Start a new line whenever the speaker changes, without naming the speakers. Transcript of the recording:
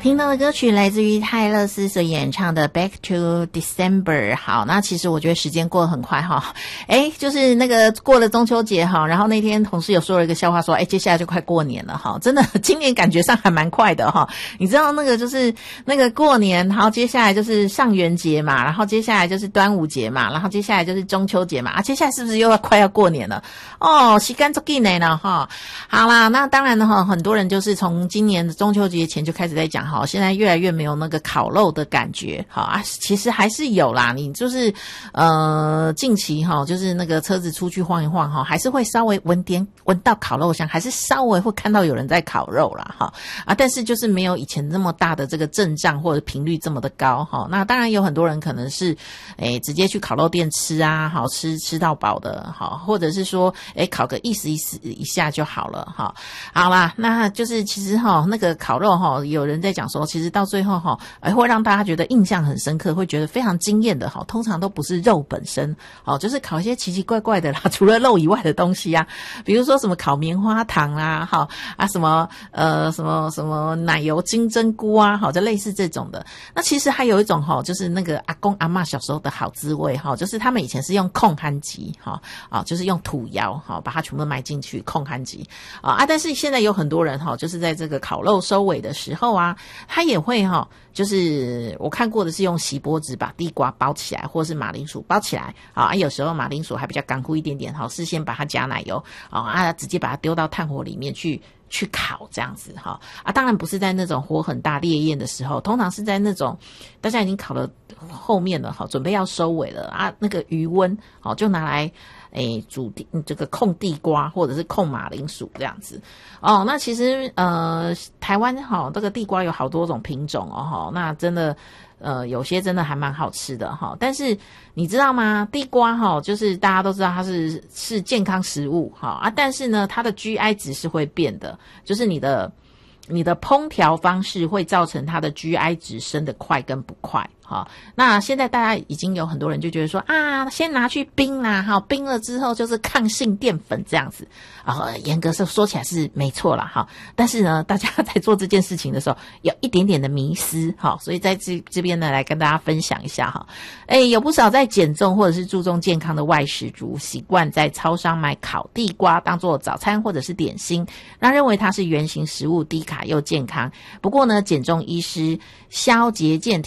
听到的歌曲来自于泰勒斯所演唱的 Back to December。 好，那其实我觉得时间过得很快哈，就是那个过了中秋节哈，然后那天同事有说了一个笑话说，接下来就快过年了哈，真的今年感觉上还蛮快的哈。你知道那个就是那个过年，然后接下来就是上元节嘛，然后接下来就是端午节嘛，然后接下来就是中秋节嘛，接下来是不是又快要过年了哦？时间很快了哈。好啦，那当然了哈，很多人就是从今年的中秋节前就开始在讲好，现在越来越没有那个烤肉的感觉，好啊，其实还是有啦。你就是近期哈，就是那个车子出去晃一晃哈，还是会稍微闻到烤肉香，还是稍微会看到有人在烤肉啦哈啊，但是就是没有以前那么大的这个阵仗或者频率这么的高哈。那当然有很多人可能是直接去烤肉店吃啊，好吃到饱的好，或者是说烤个意思一下就好了哈。好啦，那就是其实哈那个烤肉哈，有人在讲说，其实到最后哈，会让大家觉得印象很深刻，会觉得非常惊艳的哈，通常都不是肉本身，就是烤一些奇奇怪怪的啦，除了肉以外的东西啊，比如说什么烤棉花糖啦，什么什么奶油金针菇啊，就类似这种的。那其实还有一种哈，就是那个阿公阿嬷小时候的好滋味哈，就是他们以前是用控憨机就是用土窑把它全部埋进去控憨机但是现在有很多人就是在这个烤肉收尾的时候啊，他也会就是我看过的是用锡箔纸把地瓜包起来，或是马铃薯包起来有时候马铃薯还比较干枯一点点事先把它加奶油直接把它丢到炭火里面去烤这样子当然不是在那种火很大烈焰的时候，通常是在那种大家已经烤了后面了准备要收尾了那个余温就拿来煮这个控地瓜或者是控马铃薯这样子那其实台湾这个地瓜有好多种品种那真的有些真的还蛮好吃的但是你知道吗？地瓜就是大家都知道它是健康食物但是呢它的 GI 值是会变的，就是你的烹调方式会造成它的 GI 值升得快跟不快那现在大家已经有很多人就觉得说先拿去冰啦冰了之后就是抗性淀粉这样子严格说起来是没错啦但是呢大家在做这件事情的时候有一点点的迷思所以在这边呢来跟大家分享一下有不少在减重或者是注重健康的外食族习惯在超商买烤地瓜当做早餐或者是点心，那认为它是原型食物，低卡又健康。不过呢减重医师萧杰健